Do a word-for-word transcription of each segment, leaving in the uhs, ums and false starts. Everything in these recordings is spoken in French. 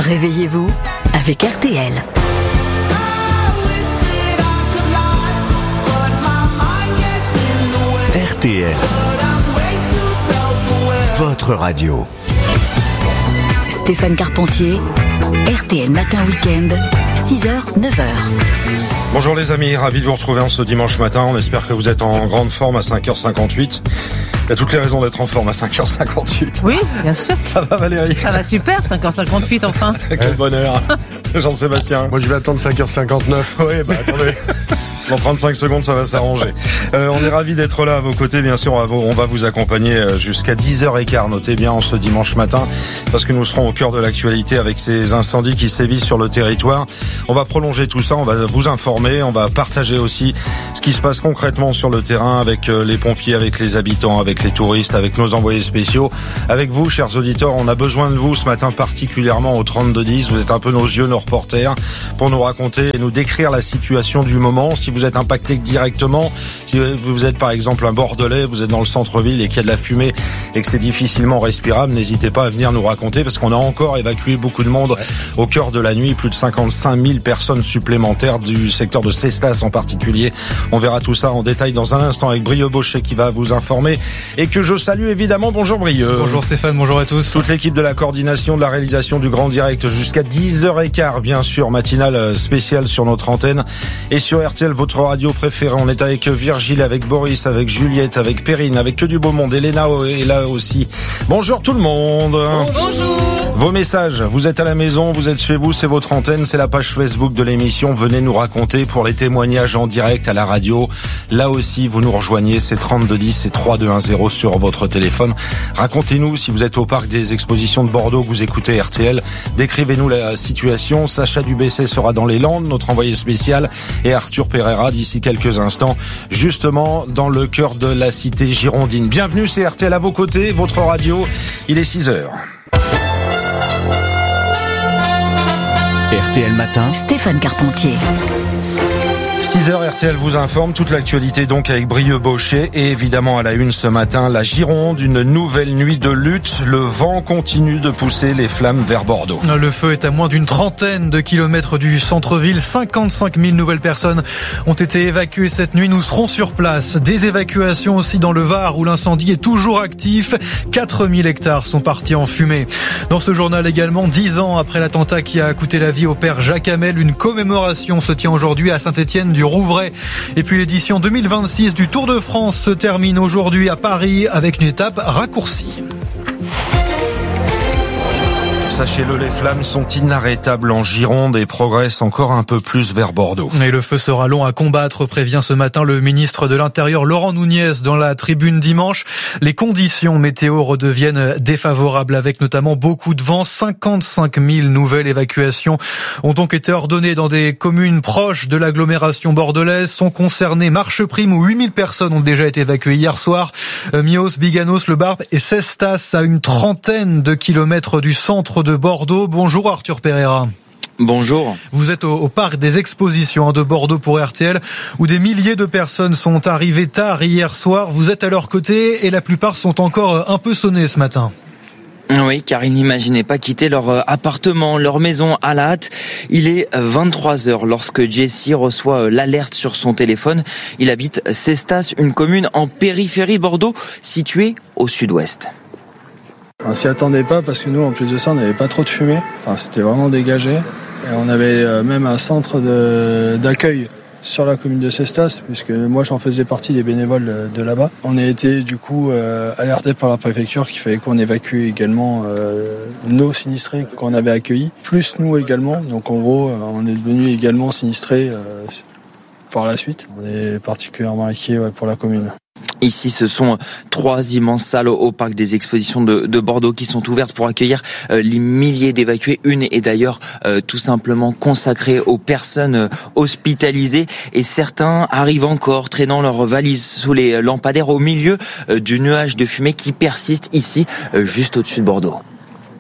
Réveillez-vous avec R T L. R T L, votre radio. Stéphane Carpentier, R T L Matin Week-end, six heures, neuf heures. Bonjour les amis, ravi de vous retrouver en ce dimanche matin. On espère que vous êtes en grande forme à cinq heures cinquante-huit. Il y a toutes les raisons d'être en forme à cinq heures cinquante-huit. Oui, bien sûr. Ça va Valérie? Ça va super, cinq heures cinquante-huit enfin. Quel bonheur. Jean-Sébastien. Moi je vais attendre cinq heures cinquante-neuf. Oui, bah attendez. Dans trente-cinq secondes, ça va s'arranger. Euh, on est ravis d'être là à vos côtés. Bien sûr, on va vous, on va vous accompagner jusqu'à dix heures quinze. Notez bien en ce dimanche matin, parce que nous serons au cœur de l'actualité avec ces incendies qui sévissent sur le territoire. On va prolonger tout ça, on va vous informer, on va partager aussi ce qui se passe concrètement sur le terrain avec les pompiers, avec les habitants, avec les touristes, avec nos envoyés spéciaux. Avec vous, chers auditeurs, on a besoin de vous ce matin particulièrement au trente-deux dix. Vous êtes un peu nos yeux, nos reporters, pour nous raconter et nous décrire la situation du moment. Si vous êtes impacté directement, si vous êtes par exemple un Bordelais, vous êtes dans le centre-ville et qu'il y a de la fumée et que c'est difficilement respirable, n'hésitez pas à venir nous raconter, parce qu'on a encore évacué beaucoup de monde au cœur de la nuit, plus de cinquante-cinq mille personnes supplémentaires du secteur de Cestas en particulier. On verra tout ça en détail dans un instant avec Brieux Bochet qui va vous informer et que je salue évidemment. Bonjour Brieux. Bonjour Stéphane, bonjour à tous. Toute l'équipe de la coordination de la réalisation du Grand Direct jusqu'à dix heures quinze, bien sûr, matinale spéciale sur notre antenne et sur R T L, votre radio préférée. On est avec Virgile, avec Boris, avec Juliette, avec Perrine, avec que du beau monde. Elena est là aussi. Bonjour tout le monde. Bonjour. Vos messages, vous êtes à la maison, vous êtes chez vous, c'est votre antenne, c'est la page Facebook de l'émission. Venez nous raconter pour les témoignages en direct à la radio. Là aussi, vous nous rejoignez, c'est trente-deux dix, c'est trois deux un zéro sur votre téléphone. Racontez-nous si vous êtes au parc des expositions de Bordeaux, que vous écoutez R T L. Décrivez-nous la situation. Sacha Dubessé sera dans les Landes, notre envoyé spécial, et Arthur Pereira d'ici quelques instants, justement dans le cœur de la cité girondine. Bienvenue, c'est R T L à vos côtés, votre radio. Il est six heures. R T L Matin, Stéphane Carpentier. six heures, R T L vous informe, toute l'actualité donc avec Brieux Bochet et évidemment à la une ce matin, la Gironde, une nouvelle nuit de lutte. Le vent continue de pousser les flammes vers Bordeaux. Le feu est à moins d'une trentaine de kilomètres du centre-ville. cinquante-cinq mille nouvelles personnes ont été évacuées cette nuit. Nous serons sur place. Des évacuations aussi dans le Var où l'incendie est toujours actif. quatre mille hectares sont partis en fumée. Dans ce journal également, dix ans après l'attentat qui a coûté la vie au père Jacques Hamel, une commémoration se tient aujourd'hui à Saint-Étienne du Rouvray. Et puis l'édition deux mille vingt-six du Tour de France se termine aujourd'hui à Paris avec une étape raccourcie. Sachez-le, les flammes sont inarrêtables en Gironde et progressent encore un peu plus vers Bordeaux. Et le feu sera long à combattre, prévient ce matin le ministre de l'Intérieur Laurent Nunez dans la tribune dimanche. Les conditions météo redeviennent défavorables avec notamment beaucoup de vent. cinquante-cinq mille nouvelles évacuations ont donc été ordonnées dans des communes proches de l'agglomération bordelaise. Sont concernées Marcheprime où huit mille personnes ont déjà été évacuées hier soir. Mios, Biganos, Le Barbe et Cestas à une trentaine de kilomètres du centre de Bordeaux. Bonjour Arthur Pereira. Bonjour. Vous êtes au, au parc des expositions de Bordeaux pour R T L où des milliers de personnes sont arrivées tard hier soir. Vous êtes à leur côté et la plupart sont encore un peu sonnés ce matin. Oui, car ils n'imaginaient pas quitter leur appartement, leur maison à la hâte. Il est vingt-trois heures lorsque Jesse reçoit l'alerte sur son téléphone. Il habite Cestas, une commune en périphérie Bordeaux, située au sud-ouest. On s'y attendait pas parce que nous, en plus de ça, on n'avait pas trop de fumée. Enfin, c'était vraiment dégagé. Et on avait même un centre de, d'accueil sur la commune de Cestas, puisque moi, j'en faisais partie des bénévoles de, de là-bas. On a été, du coup, euh, alertés par la préfecture qu'il fallait qu'on évacue également euh, nos sinistrés qu'on avait accueillis, plus nous également. Donc, en gros, on est devenu également sinistrés euh, par la suite. On est particulièrement inquiets ouais, pour la commune. Ici, ce sont trois immenses salles au parc des expositions de, de Bordeaux qui sont ouvertes pour accueillir euh, les milliers d'évacués. Une est d'ailleurs euh, tout simplement consacrée aux personnes euh, hospitalisées. Et certains arrivent encore traînant leurs valises sous les lampadaires au milieu euh, du nuage de fumée qui persiste ici, euh, juste au-dessus de Bordeaux.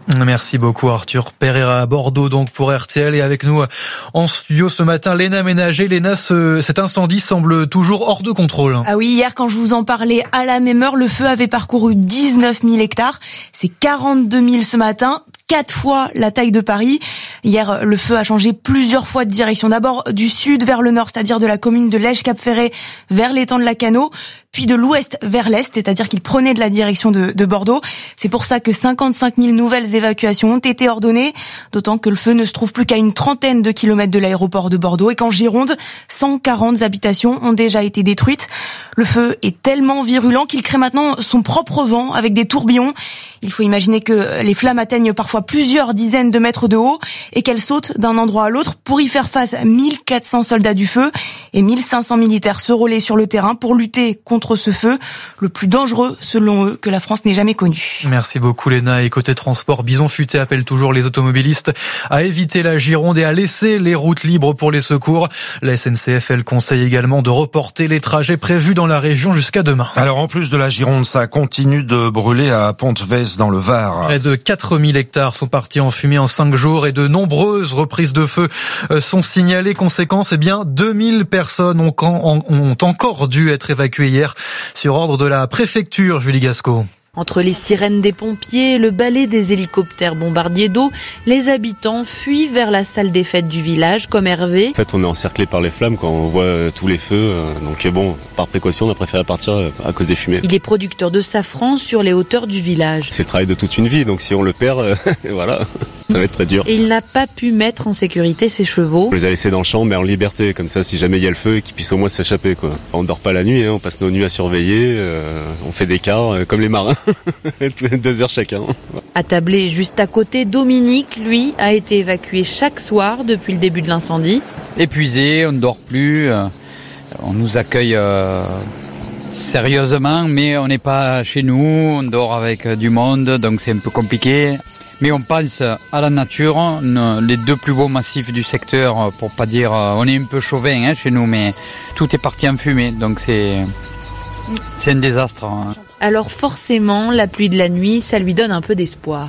Merci beaucoup Arthur Pereira à Bordeaux donc pour R T L et avec nous en studio ce matin Léna Ménager. Léna, ce, cet incendie semble toujours hors de contrôle. Ah oui, hier quand je vous en parlais à la même heure, le feu avait parcouru dix-neuf mille hectares. C'est quarante-deux mille ce matin, quatre fois la taille de Paris. Hier, le feu a changé plusieurs fois de direction. D'abord du sud vers le nord, c'est-à-dire de la commune de Lège-Cap-Ferré vers l'étang de Lacanau, puis de l'ouest vers l'est, c'est-à-dire qu'il prenait de la direction de, de Bordeaux. C'est pour ça que cinquante-cinq mille nouvelles évacuations ont été ordonnées, d'autant que le feu ne se trouve plus qu'à une trentaine de kilomètres de l'aéroport de Bordeaux et qu'en Gironde, cent quarante habitations ont déjà été détruites. Le feu est tellement virulent qu'il crée maintenant son propre vent avec des tourbillons. Il faut imaginer que les flammes atteignent parfois plusieurs dizaines de mètres de haut et qu'elles sautent d'un endroit à l'autre. Pour y faire face, mille quatre cents soldats du feu et mille cinq cents militaires se relaient sur le terrain pour lutter contre ce feu, le plus dangereux selon eux que la France n'ait jamais connu. Merci beaucoup Léna. Et côté transport, Bison Futé appelle toujours les automobilistes à éviter la Gironde et à laisser les routes libres pour les secours. La S N C F, elle conseille également de reporter les trajets prévus dans la région jusqu'à demain. Alors en plus de la Gironde, ça continue de brûler à Pontvès dans le Var. Près de quatre mille hectares sont partis en fumée en cinq jours et de nombreuses reprises de feu sont signalées. Conséquence, eh bien, deux mille personnes ont, ont encore dû être évacuées hier sur ordre de la préfecture, Julie Gasco. Entre les sirènes des pompiers et le balai des hélicoptères bombardiers d'eau, les habitants fuient vers la salle des fêtes du village, comme Hervé. En fait, on est encerclé par les flammes quand on voit tous les feux. Donc bon, par précaution, on a préféré partir à cause des fumées. Il est producteur de safran sur les hauteurs du village. C'est le travail de toute une vie, donc si on le perd, euh, voilà, ça va être très dur. Et il n'a pas pu mettre en sécurité ses chevaux. On les a laissés dans le champ, mais en liberté, comme ça, si jamais il y a le feu, qu'ils puissent au moins s'échapper, quoi. On dort pas la nuit, hein, on passe nos nuits à surveiller, euh, on fait des quarts, euh, comme les marins. Deux heures chacun. Attablé juste à côté, Dominique, lui, a été évacué chaque soir depuis le début de l'incendie. Épuisé, on ne dort plus, on nous accueille euh, sérieusement, mais on n'est pas chez nous, on dort avec du monde, donc c'est un peu compliqué. Mais on pense à la nature, les deux plus beaux massifs du secteur, pour pas dire, on est un peu chauvin hein, chez nous, mais tout est parti en fumée, donc c'est... C'est un désastre. Alors forcément, la pluie de la nuit, ça lui donne un peu d'espoir.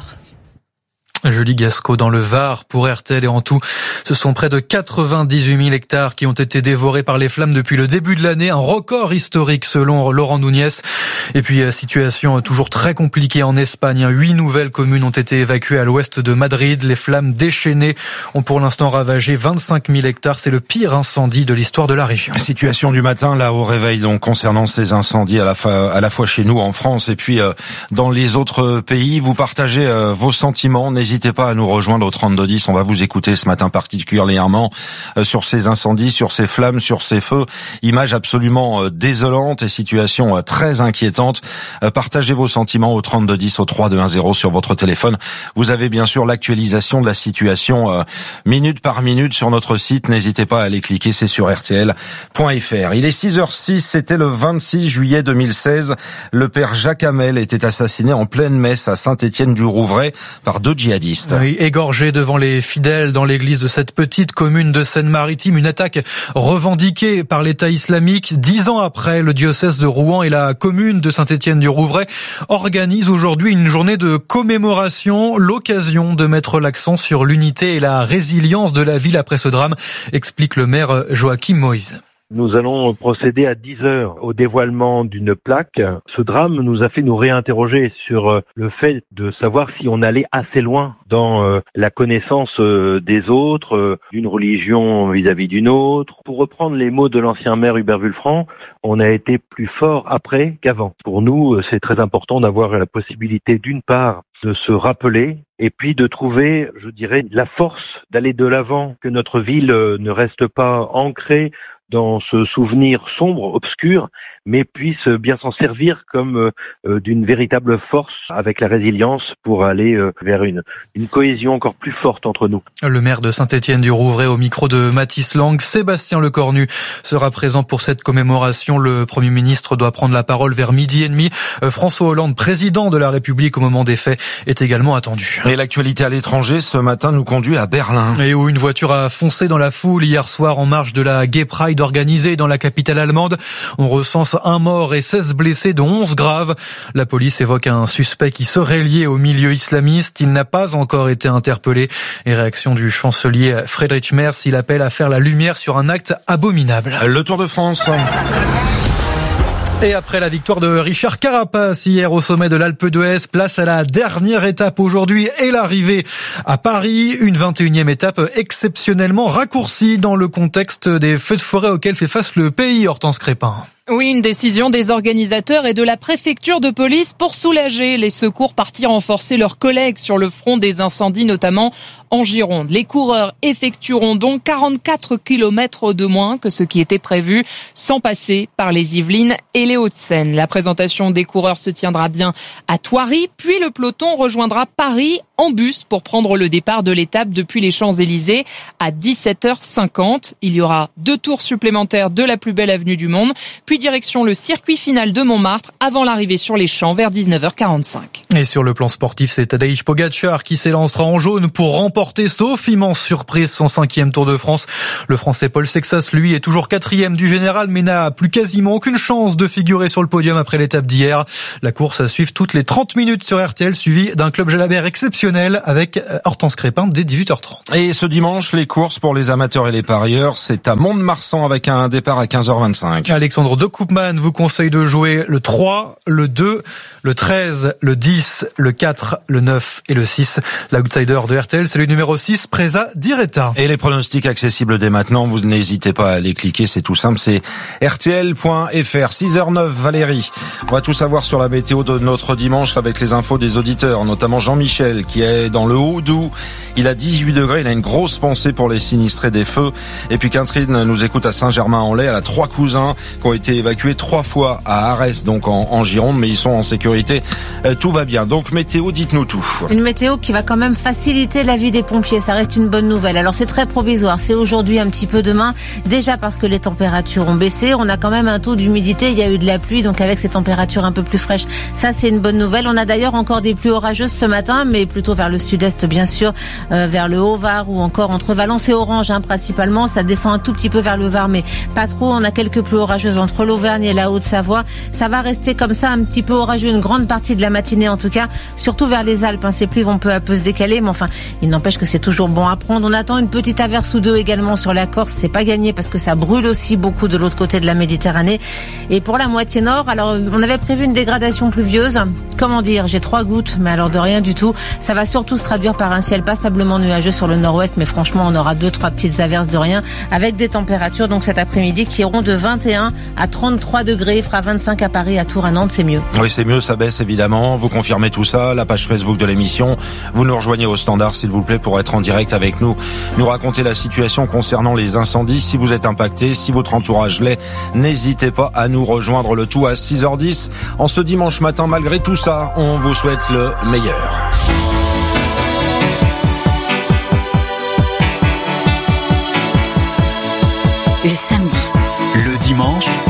Julie Gasco dans le Var pour R T L et en tout, ce sont près de quatre-vingt-dix-huit mille hectares qui ont été dévorés par les flammes depuis le début de l'année, un record historique selon Laurent Nunez. Et puis situation toujours très compliquée en Espagne, huit nouvelles communes ont été évacuées à l'ouest de Madrid. Les flammes déchaînées ont pour l'instant ravagé vingt-cinq mille hectares, c'est le pire incendie de l'histoire de la région. Situation du matin là au réveil donc concernant ces incendies à la fois, à la fois chez nous en France et puis euh, dans les autres pays. Vous partagez euh, vos sentiments, n'hésitez N'hésitez pas à nous rejoindre au trente-deux dix. On va vous écouter ce matin particulièrement euh, sur ces incendies, sur ces flammes, sur ces feux. Images absolument euh, désolantes et situations euh, très inquiétantes. Euh, partagez vos sentiments au trente-deux dix, au trois deux un zéro sur votre téléphone. Vous avez bien sûr l'actualisation de la situation euh, minute par minute sur notre site. N'hésitez pas à aller cliquer, c'est sur R T L point F R. Il est six heures six, c'était le vingt-six juillet deux mille seize. Le père Jacques Hamel était assassiné en pleine messe à Saint-Étienne-du-Rouvray par deux djihadistes. Oui, égorgé devant les fidèles dans l'église de cette petite commune de Seine-Maritime, une attaque revendiquée par l'État islamique. Dix ans après, le diocèse de Rouen et la commune de Saint-Étienne-du-Rouvray organisent aujourd'hui une journée de commémoration, l'occasion de mettre l'accent sur l'unité et la résilience de la ville après ce drame, explique le maire Joachim Moïse. Nous allons procéder à dix heures au dévoilement d'une plaque. Ce drame nous a fait nous réinterroger sur le fait de savoir si on allait assez loin dans la connaissance des autres, d'une religion vis-à-vis d'une autre. Pour reprendre les mots de l'ancien maire Hubert Vulfranc, on a été plus fort après qu'avant. Pour nous, c'est très important d'avoir la possibilité d'une part de se rappeler et puis de trouver, je dirais, la force d'aller de l'avant, que notre ville ne reste pas ancrée dans ce souvenir sombre, obscur, mais puisse bien s'en servir comme euh, d'une véritable force avec la résilience pour aller euh, vers une, une cohésion encore plus forte entre nous. Le maire de Saint-Étienne-du-Rouvray au micro de Mathis Lang, Sébastien Lecornu sera présent pour cette commémoration. Le Premier ministre doit prendre la parole vers midi et demi. François Hollande, président de la République au moment des faits, est également attendu. Et l'actualité à l'étranger ce matin nous conduit à Berlin. Et où une voiture a foncé dans la foule hier soir en marge de la Gay Pride Al-Qaïda organisée dans la capitale allemande. On recense un mort et seize blessés, dont onze graves. La police évoque un suspect qui serait lié au milieu islamiste. Il n'a pas encore été interpellé. Et réaction du chancelier Friedrich Merz, il appelle à faire la lumière sur un acte abominable. Le Tour de France. Et après la victoire de Richard Carapace hier au sommet de l'Alpe d'Huez, place à la dernière étape aujourd'hui et l'arrivée à Paris. Une vingt et unième étape exceptionnellement raccourcie dans le contexte des feux de forêt auxquels fait face le pays, Hortense Crépin. Oui, une décision des organisateurs et de la préfecture de police pour soulager les secours partis renforcer leurs collègues sur le front des incendies, notamment en Gironde. Les coureurs effectueront donc quarante-quatre kilomètres de moins que ce qui était prévu, sans passer par les Yvelines et les Hauts-de-Seine. La présentation des coureurs se tiendra bien à Thoiry, puis le peloton rejoindra Paris en bus pour prendre le départ de l'étape depuis les Champs-Élysées à dix-sept heures cinquante. Il y aura deux tours supplémentaires de la plus belle avenue du monde, puis direction le circuit final de Montmartre avant l'arrivée sur les Champs vers dix-neuf heures quarante-cinq. Et sur le plan sportif, c'est Tadej Pogačar qui s'élancera en jaune pour remporter, sauf immense surprise, son cinquième Tour de France. Le Français Paul Sexas, lui, est toujours quatrième du général, mais n'a plus quasiment aucune chance de figurer sur le podium après l'étape d'hier. La course à suivre toutes les trente minutes sur R T L, suivie d'un club Jalabert exceptionnel avec Hortense Crépin dès dix-huit heures trente. Et ce dimanche, les courses pour les amateurs et les parieurs, c'est à Mont-de-Marsan avec un départ à quinze heures vingt-cinq. Alexandre de Koopman vous conseille de jouer le trois, le deux, le treize, le dix, le quatre, le neuf et le six. L'outsider de R T L, c'est le numéro six, Preza Diretta. Et les pronostics accessibles dès maintenant, vous n'hésitez pas à les cliquer, c'est tout simple, c'est R T L point F R. six heures neuf, Valérie. On va tout savoir sur la météo de notre dimanche avec les infos des auditeurs, notamment Jean-Michel qui est dans le Haut-Doubs. Il a dix-huit degrés, il a une grosse pensée pour les sinistrés des feux. Et puis Catherine nous écoute à Saint-Germain-en-Laye, elle a trois cousins qui ont été évacués trois fois à Arès, donc en, en Gironde, mais ils sont en sécurité. Euh, tout va bien. Donc météo, dites-nous tout. Une météo qui va quand même faciliter la vie des pompiers, ça reste une bonne nouvelle. Alors c'est très provisoire, c'est aujourd'hui un petit peu demain, déjà parce que les températures ont baissé, on a quand même un taux d'humidité, il y a eu de la pluie, donc avec ces températures un peu plus fraîches, ça c'est une bonne nouvelle. On a d'ailleurs encore des pluies orageuses ce matin, mais plutôt vers le sud-est bien sûr, euh, vers le Haut-Var ou encore entre Valence et Orange hein, principalement, ça descend un tout petit peu vers le Var, mais pas trop. On a quelques pluies orageuses entre l'Auvergne et la Haute-Savoie. Ça va rester comme ça un petit peu orageux une grande partie de la matinée en tout cas, surtout vers les Alpes. Hein. Ces pluies vont peu à peu se décaler, mais enfin, il n'empêche que c'est toujours bon à prendre. On attend une petite averse ou deux également sur la Corse. C'est pas gagné parce que ça brûle aussi beaucoup de l'autre côté de la Méditerranée. Et pour la moitié nord, alors on avait prévu une dégradation pluvieuse. Comment dire, j'ai trois gouttes, mais alors de rien du tout. Ça va surtout se traduire par un ciel passablement nuageux sur le nord-ouest, mais franchement, on aura deux, trois petites averses de rien, avec des températures donc cet après-midi qui iront de vingt et un à trente-trois degrés. Il fera vingt-cinq à Paris, à Tours, à Nantes, c'est mieux. Oui, c'est mieux, ça baisse évidemment. Vous confirmez tout ça, la page Facebook de l'émission. Vous nous rejoignez au standard, s'il vous plaît, pour être en direct avec nous. Nous raconter la situation concernant les incendies. Si vous êtes impacté, si votre entourage l'est, n'hésitez pas à nous rejoindre, le tout à six heures dix. En ce dimanche matin, malgré tout ça, on vous souhaite le meilleur. Le samedi. Le dimanche,